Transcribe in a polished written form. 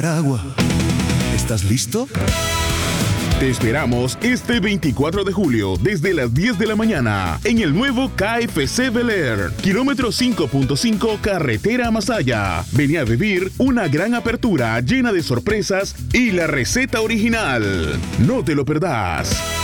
Agua. ¿Estás listo? Te esperamos este 24 de julio desde las 10 de la mañana en el nuevo KFC Bel Air, kilómetro 5.5 carretera Masaya. Vení a vivir una gran apertura llena de sorpresas y la receta original. No te lo perdás.